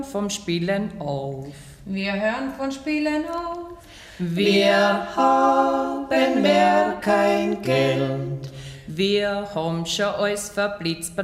vom Spielen auf. Wir hören von Spielen auf. Wir haben mehr kein Geld. Wir haben schon alles verblitzt.